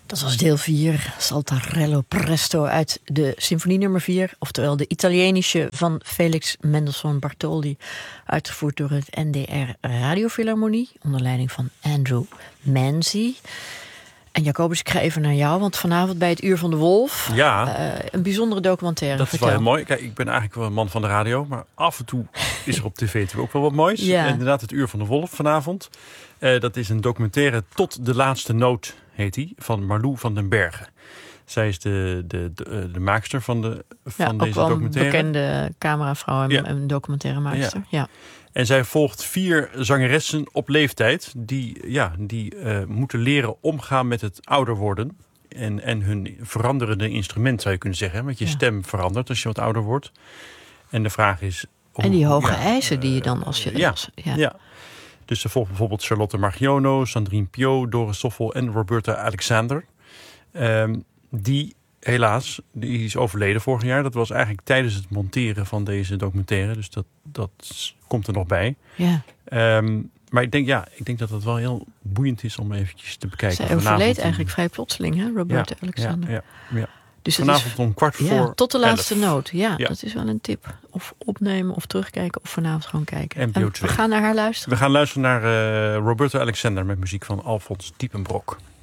Dat was deel 4, Saltarello Presto uit de symfonie nummer 4... oftewel de Italienische van Felix Mendelssohn Bartholdy... uitgevoerd door het NDR Radiofilharmonie... onder leiding van Andrew Manzi. En Jacobus, ik ga even naar jou, want vanavond bij het Uur van de Wolf... een bijzondere documentaire. Dat is wel heel mooi. Kijk, ik ben eigenlijk wel een man van de radio... maar af en toe is er op tv natuurlijk ook wel wat moois. Ja. En inderdaad, het Uur van de Wolf vanavond. Dat is een documentaire Tot de laatste noot, heet die, van Marlou van den Bergen. Zij is de maakster van deze documentaire. Een bekende cameravrouw en documentairemaakster. Ja. En zij volgt 4 zangeressen op leeftijd... die moeten leren omgaan met het ouder worden... en hun veranderende instrument, zou je kunnen zeggen. Want je stem verandert als je wat ouder wordt. En de vraag is... En die hoge eisen die je dan als je... Ja. Dus ze volgt bijvoorbeeld Charlotte Marchionno, Sandrine Piot, Doris Stoffel en Roberta Alexander. Die is overleden vorig jaar. Dat was eigenlijk tijdens het monteren van deze documentaire. Dus dat komt er nog bij. Ja. Maar ik denk dat het wel heel boeiend is om eventjes te bekijken. Zij overleed eigenlijk vrij plotseling, hè, Roberta Alexander. Ja. Dus vanavond om 11:15. Tot de laatste noot. Ja, dat is wel een tip. Of opnemen of terugkijken of vanavond gewoon kijken. En we gaan naar haar luisteren. We gaan luisteren naar Roberta Alexander met muziek van Alfons Diepenbrok.